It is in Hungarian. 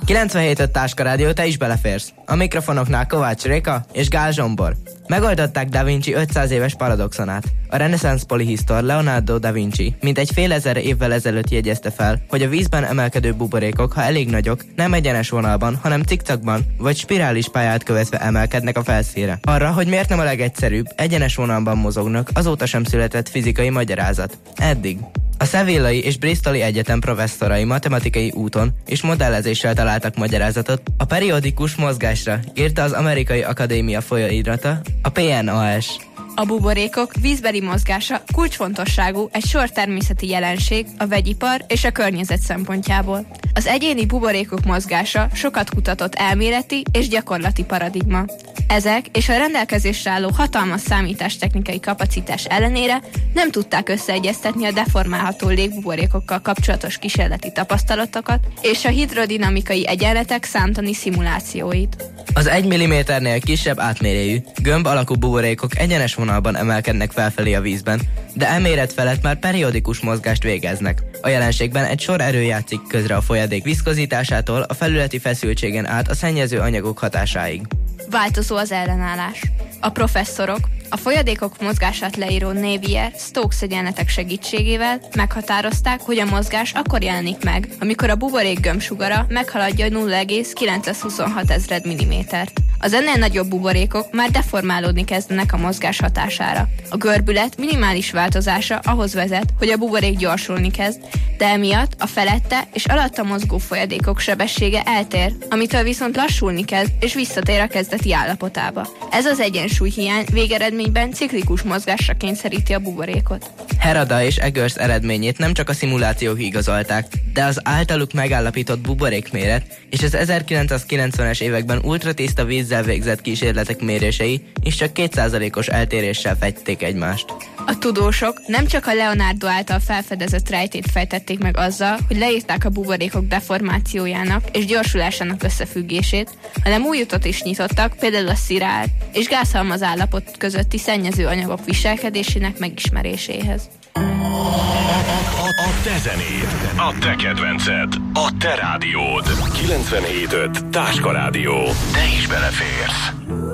97.5 Táska Rádió, te is beleférsz. A mikrofonoknál Kovács Réka és Gál Zsombor. Megoldották Da Vinci 500 éves paradoxonát. A reneszánsz polihisztor Leonardo da Vinci mintegy fél ezer évvel ezelőtt jegyezte fel, hogy a vízben emelkedő buborékok, ha elég nagyok, nem egyenes vonalban, hanem cikcakban vagy spirális pályát követve emelkednek a felszínre. Arra, hogy miért nem a legegyszerűbb, egyenes vonalban mozognak, azóta sem született fizikai magyarázat. Eddig. A Sevillai és Bristoli Egyetem professzorai matematikai úton és modellezéssel találtak magyarázatot a periódikus mozgásra, írta az Amerikai Akadémia folyóirata, a PNAS. A buborékok vízbeli mozgása kulcsfontosságú egy sor természeti jelenség a vegyipar és a környezet szempontjából. Az egyéni buborékok mozgása sokat kutatott elméleti és gyakorlati paradigma. Ezek és a rendelkezésre álló hatalmas számítástechnikai kapacitás ellenére nem tudták összeegyeztetni a deformálható légbuborékokkal kapcsolatos kísérleti tapasztalatokat és a hidrodinamikai egyenletek számtani szimulációit. Az 1 mm-nél kisebb átmérőjű, gömb alakú buborékok egyenes vonalban emelkednek felfelé a vízben, de eméret felett már periódikus mozgást végeznek. A jelenségben egy sor erő játszik közre a folyadék viszkozitásától a felületi feszültségen át a szennyező anyagok hatásáig. Változó az ellenállás. A professzorok a folyadékok mozgását leíró Navier-Stokes egyenletek segítségével meghatározták, hogy a mozgás akkor jelenik meg, amikor a buborék gömbsugara meghaladja 0,926 mm-t. Az ennél nagyobb buborékok már deformálódni kezdenek a mozgás hatására. A görbület minimális változása ahhoz vezet, hogy a buborék gyorsulni kezd, de emiatt a felette és alatta mozgó folyadékok sebessége eltér, amitől viszont lassulni kezd és visszatér a kezdeti állapotába. Ez az egyensúlyhiány végeredményben ciklikus mozgásra kényszeríti a buborékot. Herada és Eggers eredményét nem csak a szimulációk igazolták, de az általuk megállapított buborékméret és az 1990-es években ultratiszta vízzel végzett kísérletek mérései is csak 2%-os eltéréssel fedték egymást. A tudósok nem csak a Leonardo által felfedezett rejtét fejtették meg azzal, hogy leírták a buborékok deformációjának és gyorsulásának összefüggését, hanem új utat is nyitottak, például a szirál és gázhalmaz állapot közötti szennyező anyagok viselkedésének megismeréséhez. A te zenéd, a te kedvenced, a te rádiód. 97.5 Táska Rádió. Te is beleférsz.